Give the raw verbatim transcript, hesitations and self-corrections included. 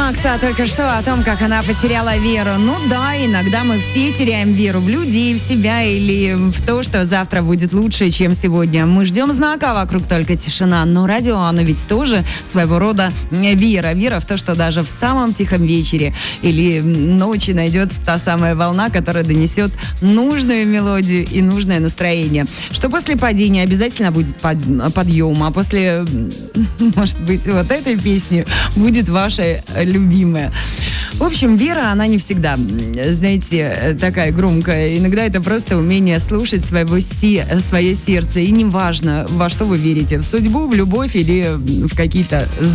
Макса только что о том, как она потеряла веру. Ну да, иногда мы все теряем веру в людей, в себя или в то, что завтра будет лучше, чем сегодня. Мы ждем знака, а вокруг только тишина. Но радио, оно ведь тоже своего рода вера. Вера в то, что даже в самом тихом вечере или ночи найдется та самая волна, которая донесет нужную мелодию и нужное настроение. Что после падения обязательно будет под, подъем, а после, может быть, вот этой песни будет ваша любимая. В общем, вера, она не всегда, знаете, такая громкая. Иногда это просто умение слушать своего се- свое сердце. И неважно, во что вы верите, в судьбу, в любовь или в какие-то